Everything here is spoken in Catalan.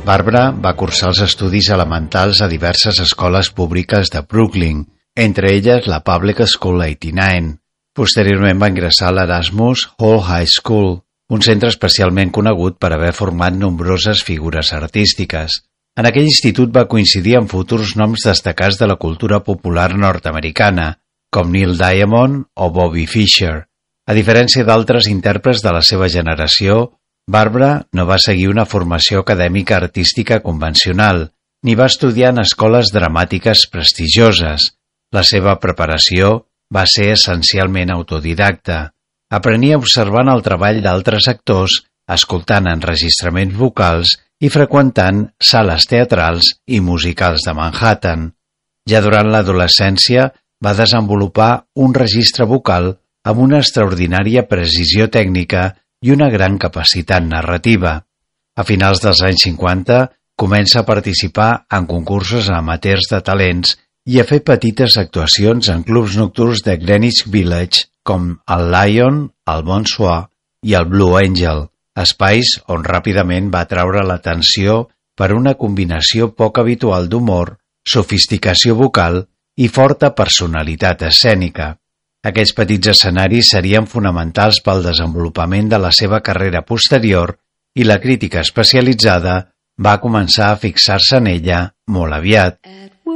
Barbara va cursar els estudis elementals a diverses escoles públiques de Brooklyn, entre elles la Public School 89. Posteriorment va ingressar a l'Erasmus Hall High School, un centre especialment conegut per haver format nombroses figures artístiques. En aquell institut va coincidir amb futurs noms destacats de la cultura popular nord-americana, com Neil Diamond o Bobby Fischer. A diferència d'altres intèrprets de la seva generació, Barbara no va seguir una formació acadèmica artística convencional, ni va estudiar en escoles dramàtiques prestigioses. La seva preparació va ser essencialment autodidacta. Aprenia observant el treball d'altres actors, escoltant enregistraments vocals i freqüentant sales teatrals i musicals de Manhattan. Ja durant l'adolescència va desenvolupar un registre vocal amb una extraordinària precisió tècnica i una gran capacitat narrativa. A finals dels anys 50 comença a participar en concursos amateurs de talents i a fer petites actuacions en clubs nocturns de Greenwich Village com el Lion, el Bonsoir i el Blue Angel, espais on ràpidament va atraure l'atenció per una combinació poc habitual d'humor, sofisticació vocal i forta personalitat escènica. Aquests petits escenaris serien fonamentals pel desenvolupament de la seva carrera posterior i la crítica especialitzada va començar a fixar-se en ella molt aviat.